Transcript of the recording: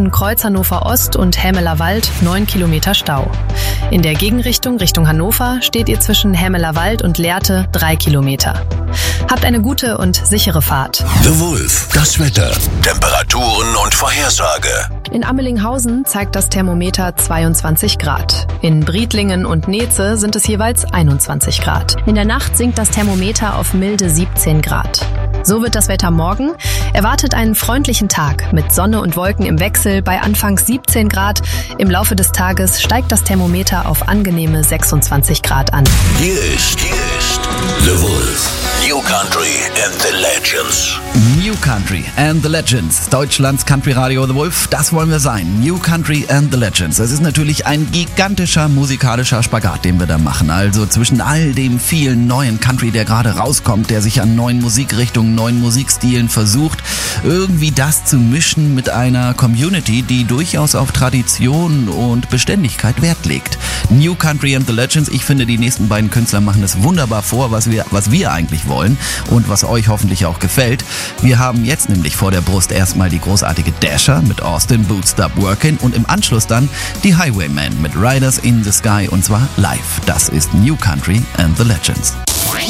zwischen Kreuz Hannover Ost und Hämeler Wald 9 Kilometer Stau. In der Gegenrichtung Richtung Hannover steht ihr zwischen Hämeler Wald und Lehrte 3 Kilometer. Habt eine gute und sichere Fahrt. The Wolf, das Wetter, Temperaturen und Vorhersage. In Ammelinghausen zeigt das Thermometer 22 Grad. In Briedlingen und Neze sind es jeweils 21 Grad. In der Nacht sinkt das Thermometer auf milde 17 Grad. So wird das Wetter morgen. Erwartet einen freundlichen Tag mit Sonne und Wolken im Wechsel bei anfangs 17 Grad. Im Laufe des Tages steigt das Thermometer auf angenehme 26 Grad an. Hier ist The Wolf. New Country and the Legends. New Country and the Legends. Deutschlands Country Radio The Wolf, das wollen wir sein. New Country and the Legends. Es ist natürlich ein gigantischer musikalischer Spagat, den wir da machen. Also zwischen all dem vielen neuen Country, der gerade rauskommt, der sich an neuen Musikrichtungen, neuen Musikstilen versucht, irgendwie das zu mischen mit einer Community, die durchaus auf Tradition und Beständigkeit Wert legt. New Country and the Legends. Ich finde, die nächsten beiden Künstler machen es wunderbar vor, was wir eigentlich wollen und was euch hoffentlich auch gefällt. Wir haben jetzt nämlich vor der Brust erstmal die großartige Dasher mit Austin Boots Stop Workin' und im Anschluss dann die Highwaymen mit Riders in the Sky und zwar live. Das ist New Country and the Legends.